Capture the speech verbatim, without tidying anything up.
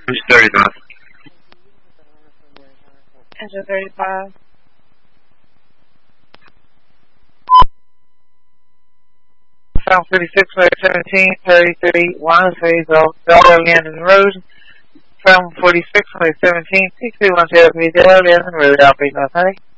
Who's thirty-five? Engine thirty-five. South thirty-six, Road seventeen, thirty-three, one, Fayetteville, Delaware, Landon Road. From forty-six, Road seventeen, six three one zero three, Delaware, Landon Road, Alfred, North Honey.